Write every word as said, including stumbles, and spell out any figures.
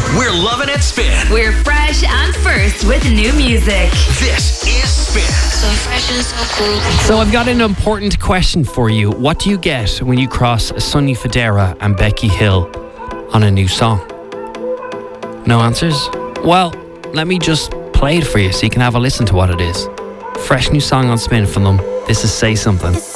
We're loving it, Spin. We're fresh and first with new music. This is Spin. So fresh and so cool. So I've got an important question for you. What do you get when you cross Sonny Fodera and Becky Hill on a new song? No answers? Well, let me just play it for you so you can have a listen to what it is. Fresh new song on Spin from them. This is Say Something.